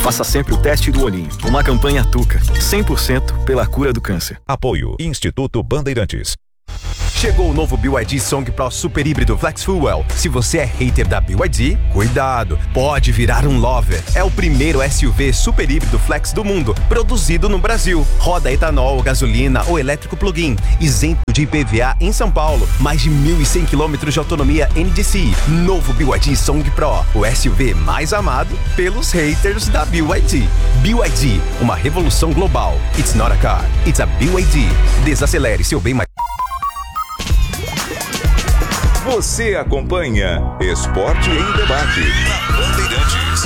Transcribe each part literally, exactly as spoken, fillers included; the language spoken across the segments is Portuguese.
Faça sempre o teste do olhinho. Uma campanha Tuca, cem por cento pela cura do câncer. Apoio Instituto Bandeirantes. Chegou o novo B Y D Song Pro Super Híbrido Flex Fuel. Se você é hater da B Y D, cuidado, pode virar um lover. É o primeiro S U V super híbrido flex do mundo, produzido no Brasil. Roda etanol, gasolina ou elétrico plug-in, isento de I P V A em São Paulo. Mais de mil e cem quilômetros de autonomia N D C I. Novo B Y D Song Pro, o S U V mais amado pelos haters da B Y D. B Y D, uma revolução global. It's not a car, it's a B Y D. Desacelere seu bem mais... Você acompanha Esporte em Debate na Bandeirantes.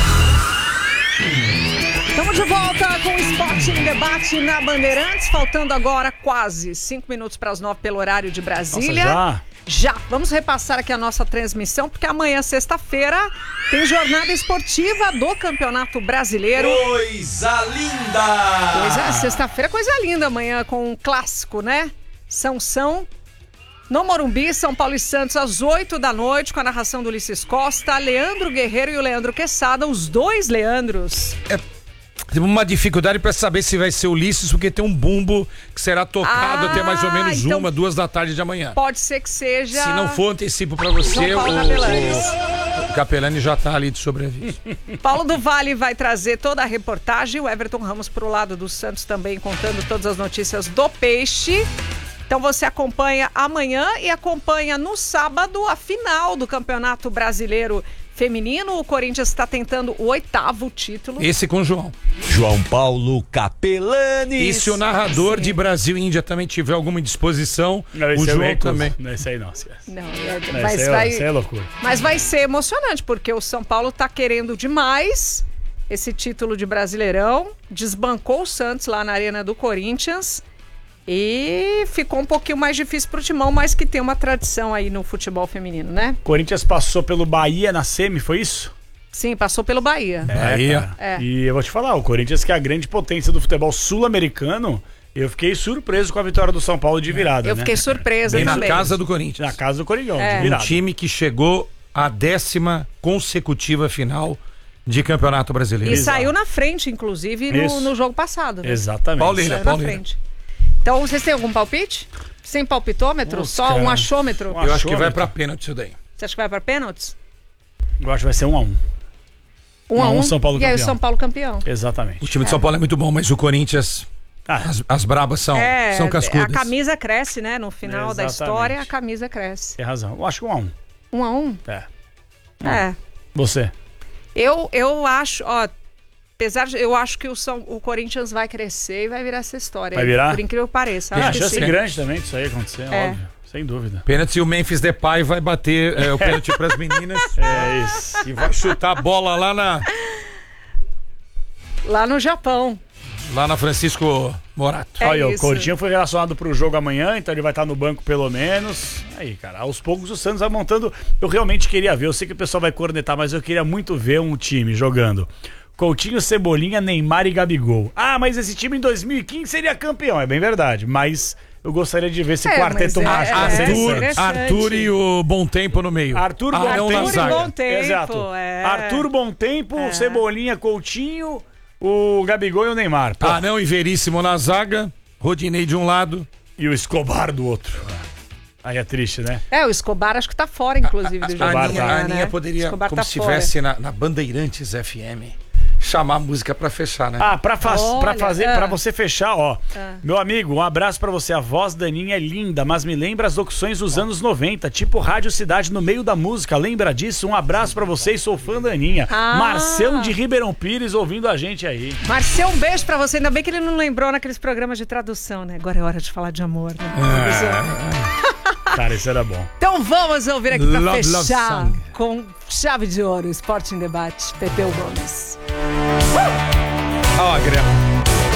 Estamos de volta com o Esporte em Debate na Bandeirantes, faltando agora quase cinco minutos para as nove pelo horário de Brasília. Nossa, já? Já. Vamos repassar aqui a nossa transmissão, porque amanhã, sexta-feira, tem jornada esportiva do Campeonato Brasileiro. Coisa linda! Coisa, sexta-feira, coisa linda amanhã, com um clássico, né? São São... No Morumbi, São Paulo e Santos, às oito da noite, com a narração do Ulisses Costa, Leandro Guerreiro e o Leandro Quesada, os dois Leandros. É, tem uma dificuldade para saber se vai ser o Ulisses, porque tem um bumbo que será tocado Ah, até mais ou menos então uma, duas da tarde de amanhã. Pode ser que seja... Se não for, antecipo para você, João o, Paulo Capelani. o, o Capelani já tá ali de sobreaviso. Paulo do Vale vai trazer toda a reportagem, o Everton Ramos pro lado do Santos também, contando todas as notícias do Peixe. Então você acompanha amanhã e acompanha no sábado a final do Campeonato Brasileiro Feminino. O Corinthians está tentando o oitavo título. Esse com o João. João Paulo Capelani. E se o narrador Sim. de Brasil e Índia também tiver alguma indisposição, Não, o esse João é também. Não, esse aí não, esquece. Não, é, Não, mas, esse, é, vai, esse é loucura. mas vai ser emocionante, porque o São Paulo está querendo demais esse título de Brasileirão. Desbancou o Santos lá na Arena do Corinthians. E ficou um pouquinho mais difícil pro Timão, mas que tem uma tradição aí no futebol feminino, né? Corinthians passou pelo Bahia na semi, foi isso? Sim, passou pelo Bahia. É, Bahia. cara. É. E eu vou te falar, o Corinthians, que é a grande potência do futebol sul-americano, eu fiquei surpreso com a vitória do São Paulo de virada, Eu né? fiquei surpresa Bem na também. casa do Corinthians. Na casa do Coringão, É. de Um virada. time que chegou à décima consecutiva final de Campeonato Brasileiro. E saiu na frente, inclusive, no, Isso. no jogo passado. Né? Exatamente. Paulinho. Saiu na Paulinho. frente. Então, vocês têm algum palpite? Sem palpitômetro? Nossa, só um cara. achômetro? Um Eu acho que vai achômetro. pra pênalti isso daí. Você acha que vai para pênaltis? Eu acho que vai ser um a um. Um a um. São Paulo e aí o campeão. São Paulo campeão. Exatamente. O time de São Paulo é muito bom, mas o Corinthians, Ah, as, as brabas são, É, são cascudas. a camisa cresce, né? No final da Exatamente. história, a camisa cresce. tem razão. Eu acho que um a um. Um a um? É. É. Você? Eu, eu acho, ó, apesar de, eu acho que o, São, o Corinthians vai crescer e vai virar essa história. Vai aí, virar? Por incrível que pareça. Ah, Acho a que chance sim. grande também disso aí acontecer, É. óbvio. Sem dúvida. Pênalti, e o Memphis Depay vai bater é, o pênalti pras meninas. É isso. E vai chutar a bola lá na, Lá no Japão. lá na Francisco Morato. É Olha, o isso. Coutinho foi relacionado pro jogo amanhã, então ele vai estar no banco pelo menos. Aí, cara, aos poucos o Santos vai montando. Eu realmente queria ver, eu sei que o pessoal vai cornetar, mas eu queria muito ver um time jogando. Coutinho, Cebolinha, Neymar e Gabigol. Ah, mas esse time em dois mil e quinze seria campeão, é bem verdade. Mas eu gostaria de ver esse É, quarteto mas é- mágico. é- vai ser Arthur, interessante. Arthur e o Bom Tempo no meio. Arthur, Bom Arão na Tempo. zaga. Bom Tempo, Exato. é. Arthur, Bom Tempo, É. Cebolinha, Coutinho, o Gabigol e o Neymar. Pô. Arão e Veríssimo na zaga, Rodinei de um lado. E o Escobar do outro. Aí é triste, né? É, o Escobar acho que tá fora, inclusive, do jogo. A Escobar de Aninha, tá. a amanhã, Aninha né? poderia, Escobar como tá se fora. estivesse na, na Bandeirantes F M, chamar a música pra fechar, né? Ah, pra, fa Olha, pra fazer, ah. pra você fechar, ó. Ah. Meu amigo, um abraço pra você. A voz da Aninha é linda, mas me lembra as locuções dos anos noventa, tipo Rádio Cidade no meio da música. Lembra disso? Um abraço pra vocês, sou fã da Aninha. Ah. Marcelo de Ribeirão Pires ouvindo a gente aí. Marcelo, um beijo pra você. Ainda bem que ele não lembrou naqueles programas de tradução, né? Agora é hora de falar de amor, né? Cara, isso era bom. Então vamos ouvir aqui pra Love, love fechar song. com chave de ouro, Esporte em Debate, Pepeu Gomes. Ó, a grama.